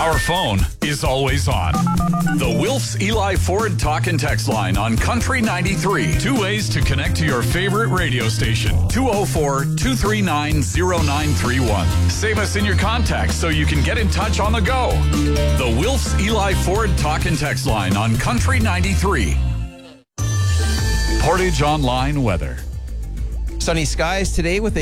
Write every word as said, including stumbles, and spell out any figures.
Our phone is always on. The Wilfs Eli Ford Talk and Text line on Country ninety-three. Two ways to connect to your favorite radio station. two oh four, two three nine, oh nine three one. Save us in your contacts so you can get in touch on the go. The Wilfs Eli Ford Talk and Text line on Country ninety-three. Portage Online weather. Sunny skies today with a